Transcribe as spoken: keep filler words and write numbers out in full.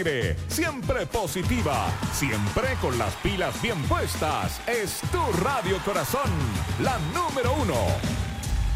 alegre, siempre positiva, siempre con las pilas bien puestas. Es tu Radio Corazón, la número uno.